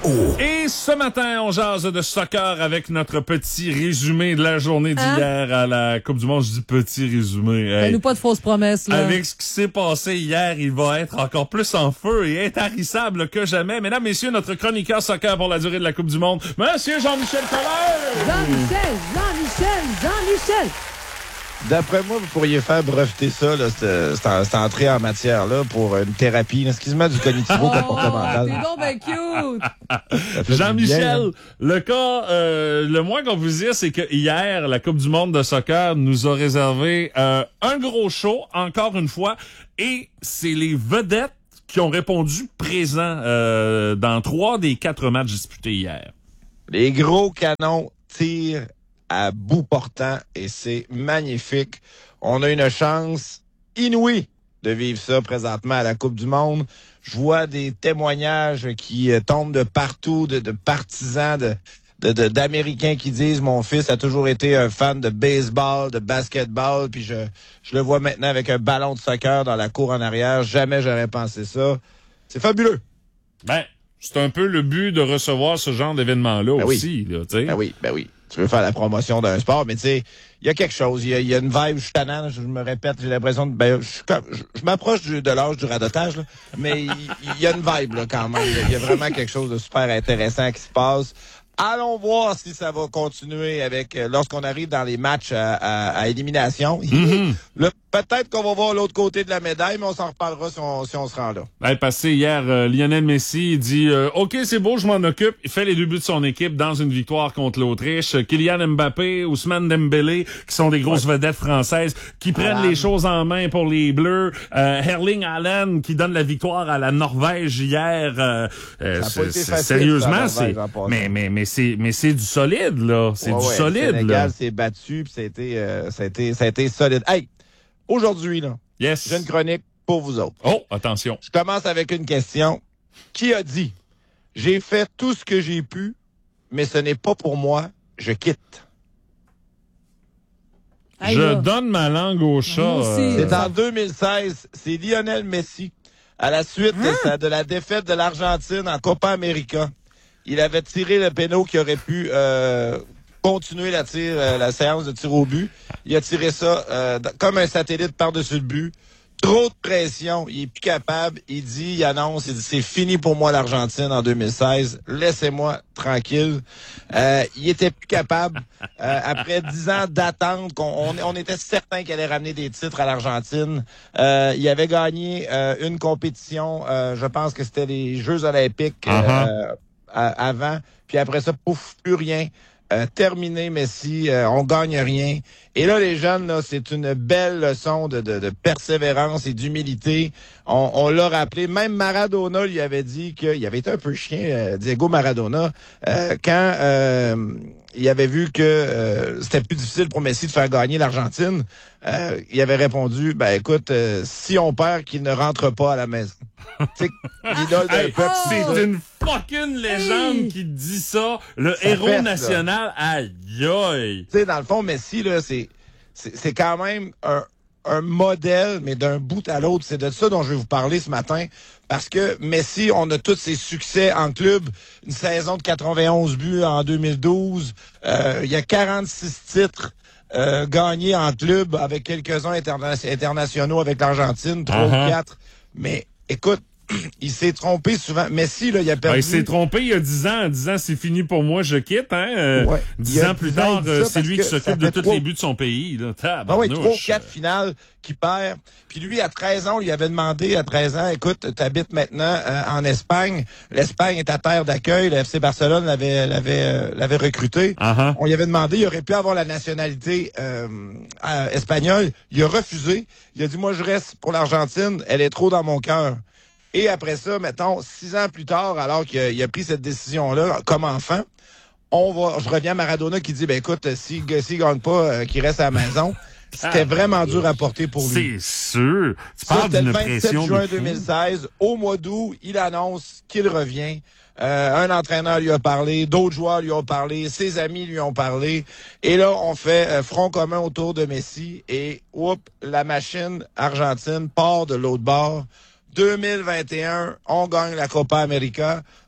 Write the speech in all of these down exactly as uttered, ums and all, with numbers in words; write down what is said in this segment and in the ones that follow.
Et ce matin, on jase de soccer avec notre petit résumé de la journée d'hier hein? à la Coupe du Monde. Je dis petit résumé. Hey. Fais-nous pas de fausses promesses, là. Avec ce qui s'est passé hier, il va être encore plus en feu et intarissable que jamais. Mesdames, messieurs, notre chroniqueur soccer pour la durée de la Coupe du Monde, Monsieur Jean-Michel Collin! Jean-Michel, Jean-Michel, Jean-Michel! D'après moi, vous pourriez faire breveter ça, là, cette, cette, cette entrée en matière-là, pour une thérapie, excuse-moi, du cognitivo-comportemental. Oh, t'es donc ben cute! Jean-Michel, bien, hein? le cas, euh, le moins qu'on vous dise, c'est que hier, la Coupe du monde de soccer nous a réservé euh, un gros show, encore une fois, et c'est les vedettes qui ont répondu présents euh, dans trois des quatre matchs disputés hier. Les gros canons tirent à bout portant et c'est magnifique. On a une chance inouïe de vivre ça présentement à la Coupe du monde. Je vois des témoignages qui euh, tombent de partout, de, de partisans, de, de, de, d'Américains qui disent « Mon fils a toujours été un fan de baseball, de basketball, puis je, je le vois maintenant avec un ballon de soccer dans la cour en arrière. Jamais j'aurais pensé ça. » C'est fabuleux. Ben, c'est un peu le but de recevoir ce genre d'événement-là ben aussi. Oui. Là, tu sais. Ben oui, ben oui. Tu veux faire la promotion d'un sport, mais tu sais, il y a quelque chose, il y, y a une vibe, je suis tannant, je me répète, j'ai l'impression de, ben, je, je, je m'approche du, de l'âge du radotage, là, mais il y, y a une vibe, là, quand même. Il y, y a vraiment quelque chose de super intéressant qui se passe. Allons voir si ça va continuer avec, euh, lorsqu'on arrive dans les matchs à, à, à élimination. Mm-hmm. Là, peut-être qu'on va voir l'autre côté de la médaille, mais on s'en reparlera si on, si on se rend là. Ben, passé hier, euh, Lionel Messi il dit euh, « OK, c'est beau, je m'en occupe. » Il fait les deux buts de son équipe dans une victoire contre l'Autriche. Kylian Mbappé, Ousmane Dembélé, qui sont des grosses ouais. vedettes françaises, qui prennent ah, les choses en main pour les Bleus. Euh, Erling Haaland, qui donne la victoire à la Norvège hier. Euh, euh, c'est, c'est, facile, sérieusement, c'est... Mais, mais, mais c'est, mais c'est du solide, là. C'est ouais, du ouais, solide, le Sénégal là. s'est battu, puis ça a été, euh, ça a été, ça a été solide. Hey! Aujourd'hui, là, yes. j'ai une chronique pour vous autres. Oh, attention. Je commence avec une question. Qui a dit « J'ai fait tout ce que j'ai pu, mais ce n'est pas pour moi, je quitte. » Je Aïe, donne ma langue au chat. Euh... C'est en deux mille seize. C'est Lionel Messi, à la suite hein? de, sa, de la défaite de l'Argentine en Copa América. Il avait tiré le péno qui aurait pu... Euh, continuer la, tire, euh, la séance de tir au but. Il a tiré ça euh, comme un satellite par-dessus le but. Trop de pression. Il est plus capable. Il dit, il annonce, il dit, c'est fini pour moi l'Argentine en deux mille seize. Laissez-moi tranquille. Euh, il était plus capable. Euh, après dix ans d'attente, qu'on, on, on était certain qu'il allait ramener des titres à l'Argentine. Euh, il avait gagné euh, une compétition, euh, je pense que c'était les Jeux olympiques euh, uh-huh. à, avant. Puis après ça, pouf, plus rien. Euh, terminé, Messi, euh, on gagne rien. Et là, les jeunes, là, c'est une belle leçon de, de, de persévérance et d'humilité. On, on l'a rappelé. Même Maradona lui avait dit qu'il avait été un peu chien, euh, Diego Maradona, euh, quand euh, il avait vu que euh, c'était plus difficile pour Messi de faire gagner l'Argentine. Euh, il avait répondu, ben écoute, euh, si on perd, qu'il ne rentre pas à la maison. C'est l'idole d'un hey, peuple. C'est une fucking légende hey. qui dit ça. Le ça héros fesse, national, aïe aïe. Tu sais, dans le fond, Messi, là, c'est, c'est, c'est quand même un, un modèle, mais d'un bout à l'autre. C'est de ça dont je vais vous parler ce matin. Parce que Messi, on a tous ses succès en club. Une saison de quatre-vingt-onze buts en deux mille douze. Euh, il y a quarante-six titres. Euh, gagnés en club avec quelques-uns interna- internationaux avec l'Argentine, trois ou quatre. Mais écoute, il s'est trompé souvent. Messi, là, il a perdu... Ben, il s'est trompé il y a dix ans en disant « c'est fini pour moi, je quitte hein? ». Euh, ouais. Dix ans plus tard, euh, c'est lui qui s'occupe de tous trois... les buts de son pays. Là. Ben oui, trois ou quatre finales qu'il perd. Puis lui, à treize ans, on lui avait demandé, à treize ans, écoute, t'habites maintenant euh, en Espagne. L'Espagne est ta terre d'accueil. Le F C Barcelone l'avait, l'avait, euh, l'avait recruté. Uh-huh. On lui avait demandé, il aurait pu avoir la nationalité euh, euh, espagnole. Il a refusé. Il a dit, moi, je reste pour l'Argentine. Elle est trop dans mon cœur. Et après ça, mettons, six ans plus tard, alors qu'il a, il a pris cette décision-là comme enfant, on va, je reviens à Maradona qui dit, ben écoute, s'il si, gagne pas, euh, qu'il reste à la maison. C'était vraiment dur à porter pour lui. C'est sûr. Tu ça, parles d'une pression. C'était le vingt-sept juin deux mille seize. Au mois d'août, il annonce qu'il revient. Euh, un entraîneur lui a parlé, d'autres joueurs lui ont parlé, ses amis lui ont parlé. Et là, on fait euh, front commun autour de Messi. Et, oups, la machine argentine part de l'autre bord. deux mille vingt et un, on gagne la Copa América.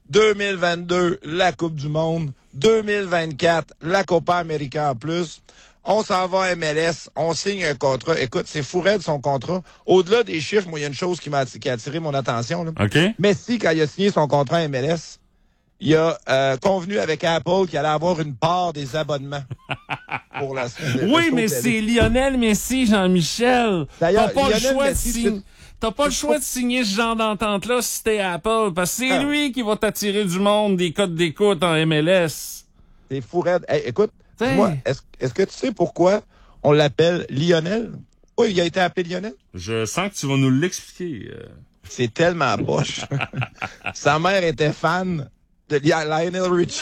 deux mille vingt-deux, la Coupe du Monde. deux mille vingt-quatre, la Copa América en plus. On s'en va à M L S, on signe un contrat. Écoute, c'est fou raide son contrat. Au-delà des chiffres, moi, il y a une chose qui m'a qui a attiré mon attention. Là. OK. Messi, quand il a signé son contrat à M L S, il a euh, convenu avec Apple qu'il allait avoir une part des abonnements. Pour la oui, mais c'est Lionel Messi, Jean-Michel. T'as pas le choix de signer. T'as pas le choix de signer ce genre d'entente-là si t'es Apple, parce que c'est ah. lui qui va t'attirer du monde des codes d'écoute en M L S. C'est fou raide. Hey, écoute, moi, est-ce est-ce que tu sais pourquoi on l'appelle Lionel? Oui, il a été appelé Lionel. Je sens que tu vas nous l'expliquer. Euh... C'est tellement poche. Sa mère était fan de Lionel Richie.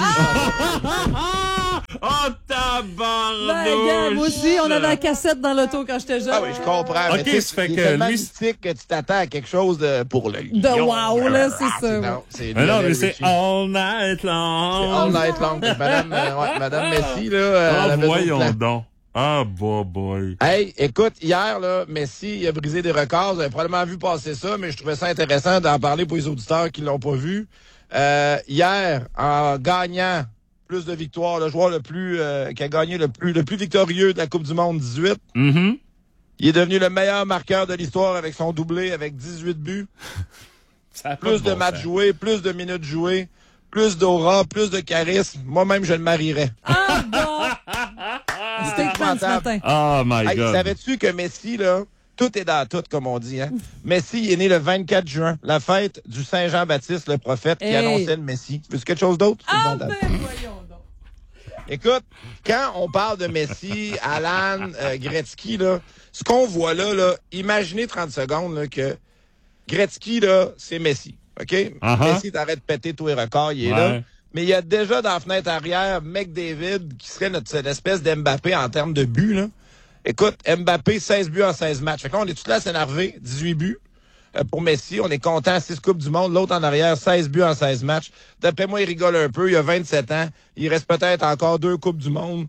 Oh, tabarnouche! Ben, gars, moi aussi, on avait la cassette dans l'auto quand j'étais jeune. Ah oui, je comprends. OK, mais ça fait c'est que tellement lui... mystique que tu t'attends à quelque chose de pour le de wow, là, c'est ça. Non, c'est mais non, mais c'est All Night Long. C'est All Night Long. Madame, euh, ouais, Madame Messi, là, euh, oh, voyons donc. Ah, boy, boy. Hey, écoute, hier, là, Messi, il a brisé des records. Vous avez probablement vu passer ça, mais je trouvais ça intéressant d'en parler pour les auditeurs qui l'ont pas vu. Euh, hier, en gagnant plus de victoires, le joueur le plus euh, qui a gagné le plus le plus victorieux de la Coupe du Monde dix-huit. Mm-hmm. Il est devenu le meilleur marqueur de l'histoire avec son doublé avec dix-huit buts. Ça plus de bon matchs joués, plus de minutes jouées, plus d'aura, plus de charisme. Moi-même, je le marierais. Ah bon! C'était quand ce matin? Oh my hey, God. Savais-tu que Messi, là, tout est dans tout, comme on dit, hein? Messi est né le vingt-quatre juin, la fête du Saint Jean-Baptiste, le prophète, qui hey. annonçait le Messie. Veux-tu quelque chose d'autre? Ah ben, voyons donc. Écoute, quand on parle de Messi, Alan, euh, Gretzky, là, ce qu'on voit là, là, imaginez trente secondes là, que Gretzky, là, c'est Messi. OK? Uh-huh. Messi t'arrête de péter tous les records, il est ouais. là. Mais il y a déjà dans la fenêtre arrière McDavid, qui serait notre espèce d'Mbappé en termes de buts, là. Écoute, Mbappé, seize buts en seize matchs. Fait que là, on est tous là à s'énerver, dix-huit buts. Euh, pour Messi, on est content, six Coupes du Monde. L'autre en arrière, seize buts en seize matchs. D'après moi, il rigole un peu. Il a vingt-sept ans. Il reste peut-être encore deux Coupes du Monde.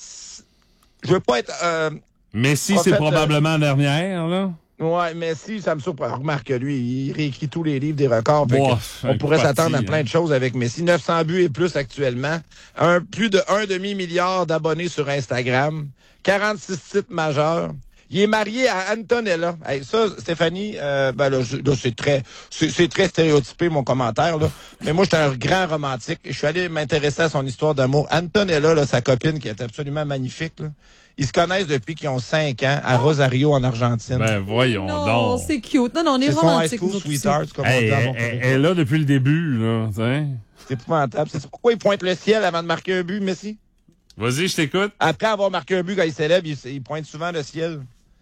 Je veux pas être... Euh, Messi, c'est probablement la euh, dernière, là. Ouais, Messi, ça me surprend. Remarque que lui, il réécrit tous les livres des records. Bon, on pourrait s'attendre à plein de choses avec Messi. neuf cents buts et plus actuellement. Un, plus de un demi-milliard d'abonnés sur Instagram. quarante-six titres majeurs. Il est marié à Antonella. Hey, ça, Stéphanie, euh, ben là, je, là c'est très, c'est, c'est très stéréotypé mon commentaire là. Mais moi, j'étais un grand romantique. Je suis allé m'intéresser à son histoire d'amour. Antonella, là, sa copine, qui est absolument magnifique. Là. Ils se connaissent depuis qu'ils ont cinq ans à Rosario en Argentine. Ben voyons non, donc. Non, c'est cute. Non, non, on est, c'est romantique. Son high school sweetheart, comme hey, on dit. Elle, elle, elle est là depuis le début là. T'sais. C'est épouvantable. C'est pourquoi il pointe le ciel avant de marquer un but, Messi. Vas-y, je t'écoute. Après avoir marqué un but quand il célèbre, il, il pointe souvent le ciel.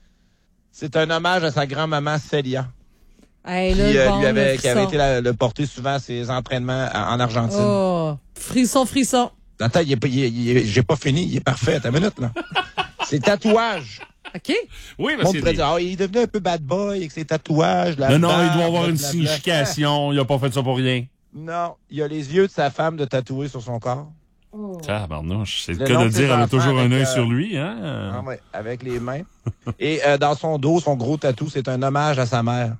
C'est un hommage à sa grand-maman Célia. Hey, qui, là, euh, bon, lui avait, le qui avait été la, le porter souvent à ses entraînements en Argentine. Oh, frisson, frisson. Attends, il est pas, il est, il est, j'ai pas fini, il est parfait. Attends une minute, là. Ses tatouages. OK. Oui, parce que... des... dire, oh, il est devenu un peu bad boy avec ses tatouages. La non, non, barbe, il doit avoir une la signification. Il a pas fait ça pour rien. Non, il a les yeux de sa femme de tatouer sur son corps. Oh. Tabarnouche, c'est le, le cas de dire qu'elle a toujours un œil euh, sur lui, hein? Ah ouais, avec les mains. Et euh, dans son dos, son gros tatou, c'est un hommage à sa mère.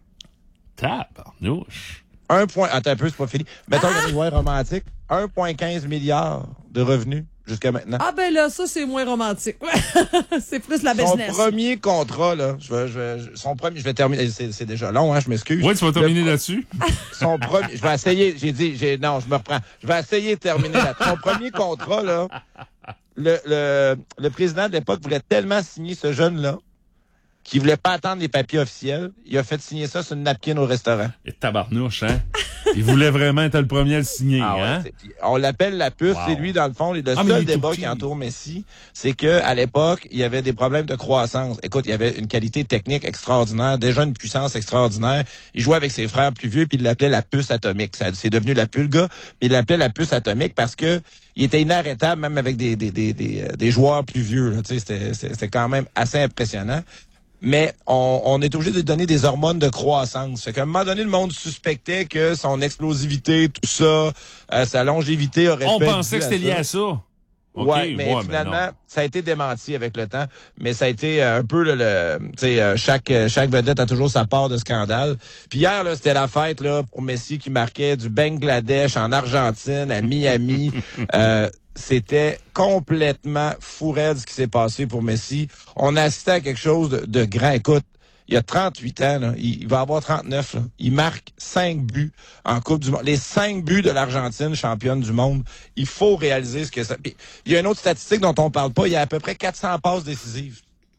Tabarnouche. Un point... Attends un peu, c'est pas fini. Mettons ah! qu'il y a une romantique. un virgule quinze milliard de revenus jusqu'à maintenant. Ah ben là, ça, c'est moins romantique. C'est plus la son business. Son premier contrat, là, je vais, je vais, son premier, je vais terminer, c'est, c'est déjà long, hein, je m'excuse. Oui, tu vas terminer le, là-dessus. Son premier, je vais essayer, j'ai dit, j'ai, non, je me reprends. Je vais essayer de terminer là. Son premier contrat, là, le, le, le président de l'époque voulait tellement signer ce jeune-là qu'il voulait pas attendre les papiers officiels. Il a fait signer ça sur une napkin au restaurant. Et tabarnouche, hein? Il voulait vraiment être le premier à le signer, ah ouais, hein? On l'appelle la puce. Wow. C'est lui, dans le fond, le ah, seul débat qui entoure Messi, c'est que à l'époque, il y avait des problèmes de croissance. Écoute, il y avait une qualité technique extraordinaire, déjà une puissance extraordinaire. Il jouait avec ses frères plus vieux, puis il l'appelait la puce atomique. Ça, c'est devenu la pulga, mais il l'appelait la puce atomique parce que il était inarrêtable, même avec des, des, des, des, des joueurs plus vieux. Là. Tu sais, c'était, c'était quand même assez impressionnant. Mais on, on est obligé de donner des hormones de croissance. Fait qu'à un moment donné, le monde suspectait que son explosivité, tout ça, euh, sa longévité aurait On pu pensait que c'était lié à ça. OK, ouais, mais ouais, finalement, mais ça a été démenti avec le temps, mais ça a été euh, un peu le, le tu sais, euh, chaque euh, chaque vedette a toujours sa part de scandale. Puis hier là, c'était la fête là pour Messi qui marquait du Bangladesh en Argentine à Miami. euh, C'était complètement fou raide ce qui s'est passé pour Messi. On a assisté à quelque chose de, de grand. Écoute, il a trente-huit ans, là. Il, il va avoir trente-neuf. Là. Il marque cinq buts en Coupe du Monde. Les cinq buts de l'Argentine, championne du monde. Il faut réaliser ce que ça... Puis, il y a une autre statistique dont on parle pas. Il y a à peu près quatre cents passes décisives.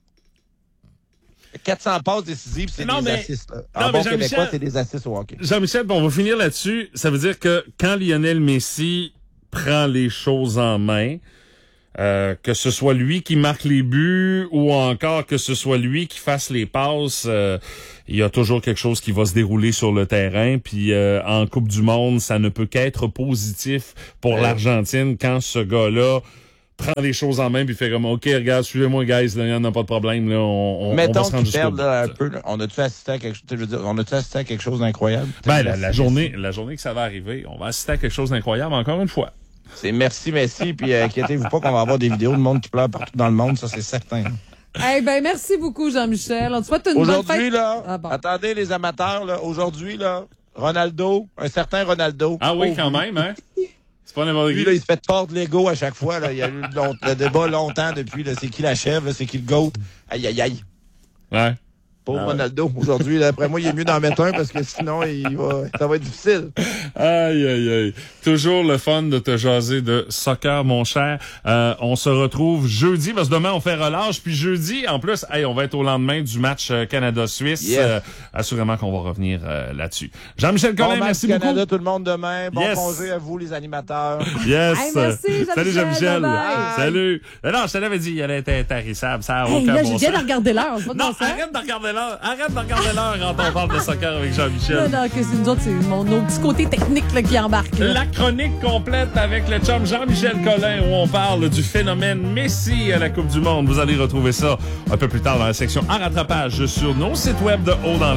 quatre cents passes décisives, c'est non, des mais... assists. Là. Non, En bon Jean-Michel... québécois, c'est des assists au hockey. Jean-Michel, bon, on va finir là-dessus. Ça veut dire que quand Lionel Messi prend les choses en main, euh, que ce soit lui qui marque les buts ou encore que ce soit lui qui fasse les passes, euh, il y a toujours quelque chose qui va se dérouler sur le terrain. Puis euh, en Coupe du Monde, ça ne peut qu'être positif pour ouais. l'Argentine quand ce gars-là prend les choses en main puis fait comme OK, regarde, suivez-moi guys, il n'y en a pas de problème, là, on, on, Mettons on va se rendre jusqu'au bout. là, un peu, là, on a-tu assisté à quelque chose, je veux dire, on a-tu assisté à quelque chose d'incroyable? Ben, la, la journée, la journée que ça va arriver, on va assister à quelque chose d'incroyable encore une fois. C'est merci Messi, puis euh, inquiétez-vous pas qu'on va avoir des vidéos de monde qui pleure partout dans le monde, ça c'est certain. Eh ben merci beaucoup Jean-Michel. On te souhaite une bonne fête. Aujourd'hui là, ah, bon. attendez les amateurs là, aujourd'hui là, Ronaldo, un certain Ronaldo. Ah oui, oh, quand même, hein? C'est pas n'importe qui. Lui là, il se fait tordre l'ego à chaque fois là, il y a eu long, le débat longtemps depuis là, c'est qui la chèvre, là, c'est qui le GOAT. Aïe aïe aïe. Ouais. Pauvre Ah ouais. Ronaldo, aujourd'hui, d'après moi, il est mieux d'en mettre un parce que sinon, il va, ça va être difficile. Aïe, aïe, aïe. Toujours le fun de te jaser de soccer, mon cher. Euh, on se retrouve jeudi, parce que demain, on fait relâche. Puis jeudi, en plus, hey, on va être au lendemain du match euh, Canada-Suisse. Yes. Euh, assurément qu'on va revenir euh, là-dessus. Jean-Michel Collin, Bon match merci Canada, beaucoup. tout le monde demain. Bon Yes. congé à vous, les animateurs. Yes. Hey, merci, Jean-Michel. Salut, Jean-Michel. Bye-bye. Salut. Non, non, je te l'avais dit, il allait être intarissable. Ça a Hey, aucun là, bon j'ai bien sens. de regarder l'heure. c'est pas de Non, bon sens. arrête de regarder l'heure. Arrête de regarder l'heure quand on parle de soccer avec Jean-Michel. Non, non, que c'est nous autres, c'est mon, nos petits côtés techniques là, qui embarquent. là. La chronique complète avec le chum Jean-Michel Collin où on parle du phénomène Messi à la Coupe du Monde. Vous allez retrouver ça un peu plus tard dans la section en rattrapage sur nos sites web de Haut dans